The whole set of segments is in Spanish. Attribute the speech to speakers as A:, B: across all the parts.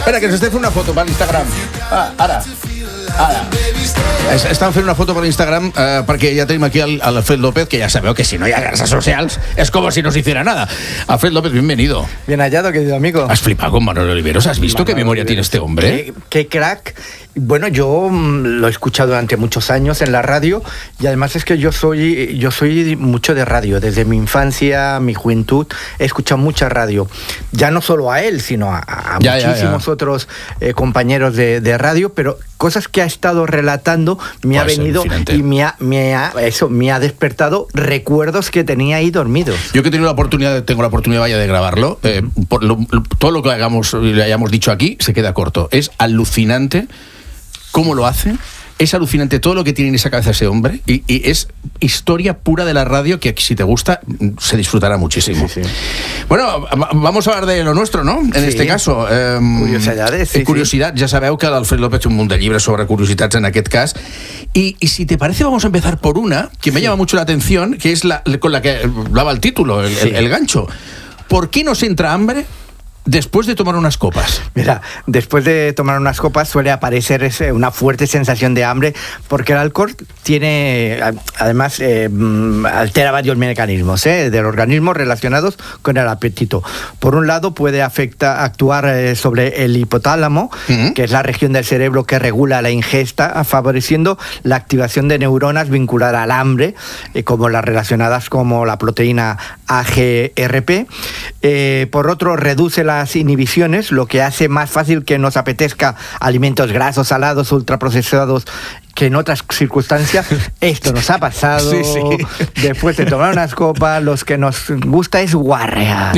A: Espera, que s'està fent una foto per l'Instagram. Ara. Estan fent una foto per l'Instagram perquè ja tenim aquí Alfred López, que ya sabeu que si no hi ha redes socials es como si no se hiciera nada. Alfred López, bienvenido.
B: Bien hallado, querido amigo.
A: ¿Has flipado con Manuel Oliveros? ¿Has visto qué memoria tiene este hombre?
B: Qué crack. Bueno, yo lo he escuchado durante muchos años en la radio y además es que yo soy mucho de radio. Desde mi infancia, mi juventud, he escuchado mucha radio. Ya no solo a él, sino a muchísimos otros compañeros de radio, pero cosas que ha estado relatando me ha venido y me ha despertado recuerdos que tenía ahí dormidos.
A: Yo que tengo la oportunidad vaya de grabarlo, todo lo que le hayamos dicho aquí se queda corto. Es alucinante cómo lo hace. Es alucinante todo lo que tiene en esa cabeza ese hombre y es historia pura de la radio que si te gusta se disfrutará muchísimo. Sí. Bueno, vamos a hablar de lo nuestro, ¿no? En este caso.
B: Curiosidades.
A: Curiosidad, ya sabeu que l'Alfred López té un munt de llibres sobre curiositats en aquest cas y si te parece vamos a empezar por una que me llama mucho la atención, que es con la que daba el título, el gancho. ¿Por qué nos entra hambre después de tomar unas copas?
B: Mira, después de tomar unas copas suele aparecer una fuerte sensación de hambre porque el alcohol tiene, además, altera varios mecanismos del organismo relacionados con el apetito. Por un lado puede actuar sobre el hipotálamo, que es la región del cerebro que regula la ingesta, favoreciendo la activación de neuronas vinculadas al hambre, como las relacionadas como la proteína AGRP. Por otro, reduce las inhibiciones, lo que hace más fácil que nos apetezca alimentos grasos, salados, ultraprocesados, que en otras circunstancias esto nos ha pasado. Después de tomar unas copas, los que nos gusta es guarrear.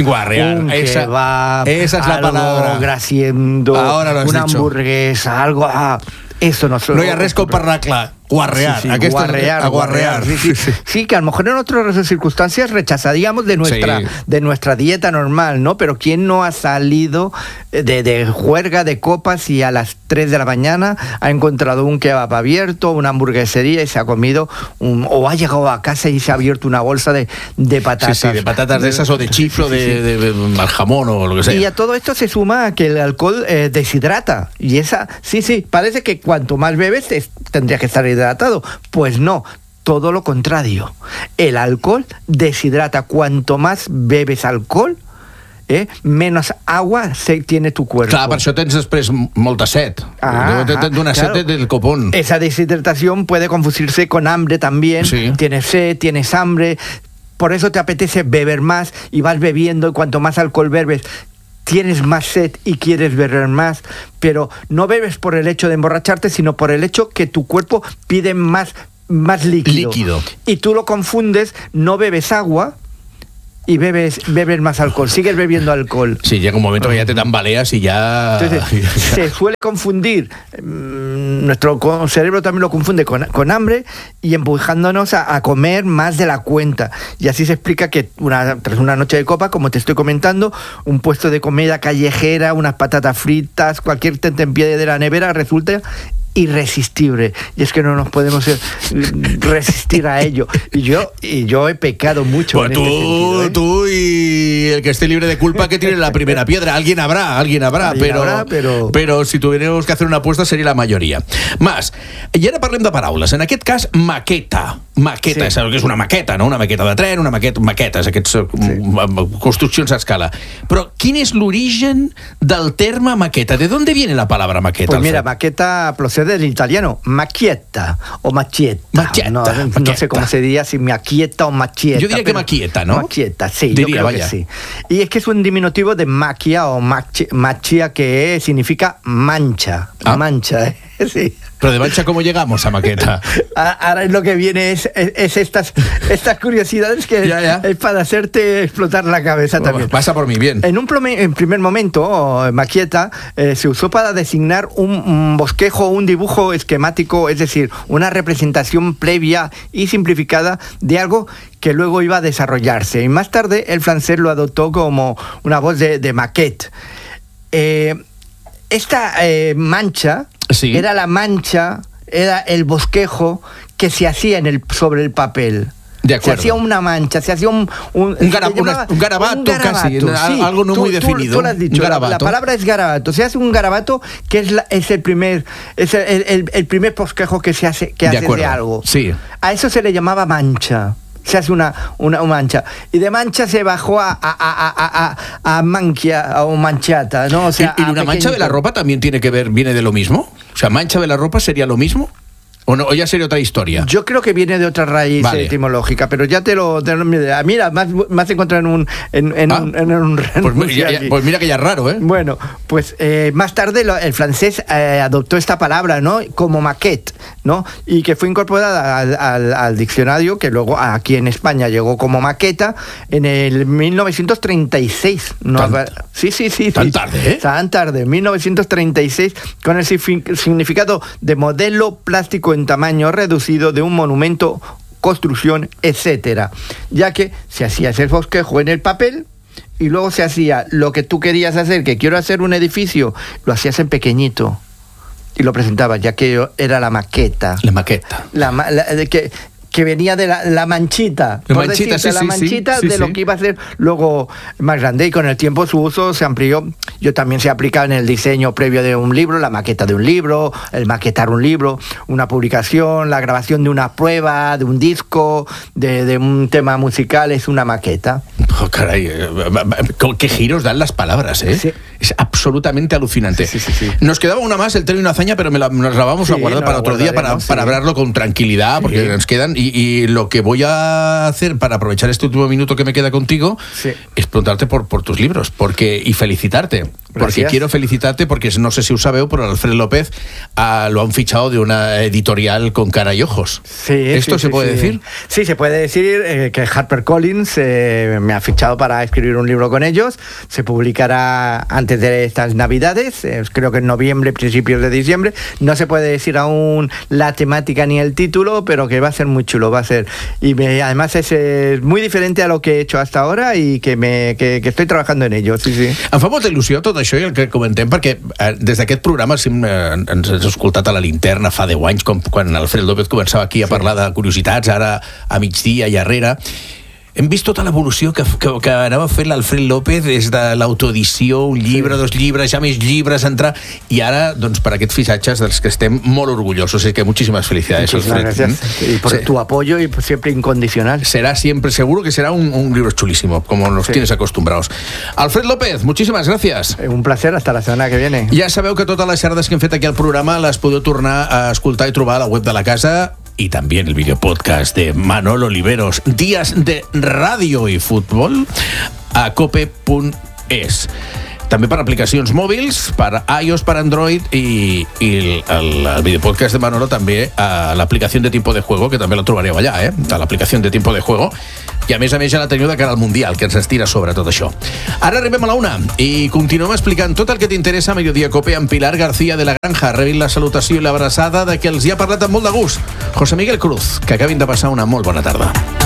A: Esa es la palabra.
B: Grasiendo, una hamburguesa, algo. Eso no
A: hi ha res com per arreglar. Guarrear.
B: Guarrear. Sí, que a lo mejor en otras circunstancias rechazaríamos de nuestra dieta normal, ¿no? Pero ¿quién no ha salido de juerga de copas y a las 3 de la mañana ha encontrado un kebab abierto, una hamburguesería y se ha comido o ha llegado a casa y se ha abierto una bolsa de patatas?
A: Sí, de patatas de esas o de chiflo, de mal jamón o lo que sea.
B: Y a todo esto se suma que el alcohol deshidrata. Y parece que cuanto más bebes tendría que estar hidratado. Pues no, todo lo contrario. El alcohol deshidrata. Cuanto más bebes alcohol, menos agua tiene tu cuerpo.
A: Clar, per això tens després molta set. D'una set del copón.
B: Esa deshidratación puede confundirse con hambre también. Sí. Tienes sed, tienes hambre. Por eso te apetece beber más y vas bebiendo, y cuanto más alcohol bebes, tienes más sed y quieres beber más, pero no bebes por el hecho de emborracharte, sino por el hecho que tu cuerpo pide más líquido. Y tú lo confundes, no bebes agua y bebes más alcohol, sigues bebiendo alcohol.
A: Sí, llega un momento que ya te tambaleas y ya...
B: Entonces, se suele confundir, nuestro cerebro también lo confunde con hambre y empujándonos a comer más de la cuenta. Y así se explica que tras una noche de copa, como te estoy comentando, un puesto de comida callejera, unas patatas fritas, cualquier tentempié de la nevera resulta irresistible, y es que no nos podemos resistir a ello, y yo he pecado mucho.
A: Pues tú y el que esté libre de culpa que tiene la primera piedra. Alguien habrá, pero si tuviéramos que hacer una apuesta sería la mayoría. Más, i ara parlem de paraules. En aquest cas, maqueta, és el que és una maqueta, no? Una maqueta de tren, maquetes, construccions a escala. Però quin és l'origen del terme maqueta? ¿De dónde viene la palabra maqueta?
B: Pues mira, maqueta procede del italiano macchietta o macchietta. No sé cómo se diría, si macchietta o macchietta.
A: Yo diría que macchietta, ¿no?
B: Macchietta, sí, yo creo que sí. Y es que es un diminutivo de macchia o macchia, que significa mancha. Mancha, sí.
A: Pero de mancha, ¿cómo llegamos a maqueta?
B: Ahora es lo que viene, es estas curiosidades que es para hacerte explotar la cabeza también.
A: Pasa por mí, bien.
B: En primer momento, maqueta se usó para designar un bosquejo, un dibujo esquemático, es decir, una representación previa y simplificada de algo que luego iba a desarrollarse. Y más tarde el francés lo adoptó como una voz de maquette. Esta mancha... Sí. Era la mancha, era el bosquejo que se hacía sobre el papel.
A: De acuerdo.
B: Se hacía una mancha, se hacía un
A: garabato casi, sí. Algo no muy definido.
B: Tú lo has dicho, la palabra es garabato. Se hace un garabato que es el primer bosquejo que se hace de algo.
A: Sí.
B: A eso se le llamaba mancha. Se hace una mancha. Y de mancha se bajó a manchia o manchata, ¿no? O sea,
A: ¿Y una mancha de la ropa también viene de lo mismo? O sea, ¿mancha de la ropa sería lo mismo? ¿O no? ¿O ya sería otra historia?
B: Yo creo que viene de otra raíz etimológica, pero ya te lo mira, más encontrar en un
A: pues mira que ya es raro, ¿eh?
B: Bueno, pues más tarde el francés adoptó esta palabra, ¿no? Como maquette, ¿no? Y que fue incorporada al diccionario, que luego aquí en España llegó como maqueta en el 1936. Sí.
A: Tan tarde, ¿eh?
B: Tan tarde, 1936, con el significado de modelo plástico en tamaño reducido de un monumento, construcción, etcétera, ya que se hacía ese bosquejo en el papel y luego se hacía lo que tú querías hacer, que quiero hacer un edificio, lo hacías en pequeñito y lo presentabas, ya que era la maqueta.
A: La maqueta.
B: Que venía de la manchita. La manchita de lo que iba a ser luego más grande. Y con el tiempo su uso se amplió. Yo también se aplicaba en el diseño previo de un libro, la maqueta de un libro, el maquetar un libro, una publicación, la grabación de una prueba, de un disco, de un tema musical, es una maqueta.
A: Oh, caray, qué giros dan las palabras, ¿eh? Sí. Es absolutamente alucinante. Sí. Nos quedaba una más, el tren y una hazaña, pero nos la vamos a guardar para otro día, para hablarlo con tranquilidad, porque nos quedan. Y lo que voy a hacer para aprovechar este último minuto que me queda contigo es preguntarte por tus libros y felicitarte.
B: Gracias.
A: Porque quiero felicitarte porque no sé si ho sabeu, però Alfred López lo han fichado de una editorial con cara y ojos. ¿Esto se puede decir?
B: Sí, se puede decir que HarperCollins me ha fichado para escribir un libro con ellos. Se publicará antes de estas Navidades, creo que en noviembre, principios de diciembre. No se puede decir aún la temática ni el título, pero que va a ser muy chulo, va a ser. Y además es muy diferente a lo que he hecho hasta ahora y que estoy trabajando en ello. Sí.
A: Em fa molta il·lusió tot això i el que comentem, perquè des d'aquest programa ens has escoltat a la Linterna fa 10 anys, quan Alfred López començava aquí a parlar de curiositats, ara a migdia i arrere. Hem vist tota l'evolució que anava fent l'Alfred López des de l'autoedició, un llibre, 2 llibres, ja més llibres, entrar, i ara, doncs, per aquests fitxatges dels que estem molt orgullosos. Es que muchísimas felicidades, Alfred.
B: Gracias. Y por tu apoyo y siempre incondicional.
A: Será siempre, seguro que será un libro chulísimo, como nos tienes acostumbrados. Alfred López, muchísimas gracias.
B: Un placer, hasta la semana que viene.
A: Ja sabeu que totes les xerrades que hem fet aquí al programa les podeu tornar a escoltar i trobar a la web de la casa, y también el videopodcast de Manolo Oliveros, Días de Radio y Fútbol, a cope.es. També per aplicacions mòbils, per iOS, per Android, i el videopodcast de Manolo també a l'aplicació de Tiempo de Juego, que també la trobareu allà, a l'aplicació de Tiempo de Juego, i a més ja la teniu de cara al Mundial, que ens estira sobre tot això. Ara arribem a la 1 i continuem explicant tot el que t'interessa a Mediodía Cope amb Pilar García de la Granja. Rebin la salutació i l'abraçada de que els hi ha parlat amb molt de gust José Miguel Cruz, que acabin de passar una molt bona tarda.